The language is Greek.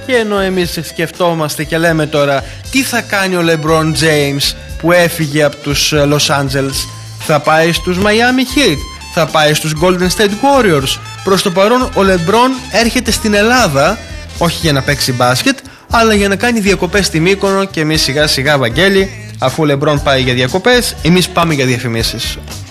Και ενώ εμείς σκεφτόμαστε και λέμε τώρα τι θα κάνει ο LeBron James που έφυγε από τους Los Angeles, θα πάει στους Miami Heat, θα πάει στους Golden State Warriors. Προς το παρόν ο LeBron έρχεται στην Ελλάδα, όχι για να παίξει μπάσκετ, αλλά για να κάνει διακοπές στη Μύκονο. Και εμείς σιγά σιγά, Βαγγέλη, αφού ο LeBron πάει για διακοπές, εμείς πάμε για διαφημίσεις.